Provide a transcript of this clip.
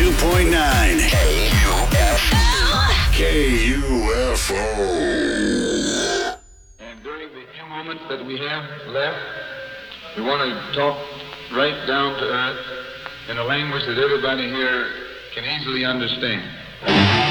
102.9 KUFO. And during the few moments that we have left, we want to talk right down to earth in a language that everybody here can easily understand.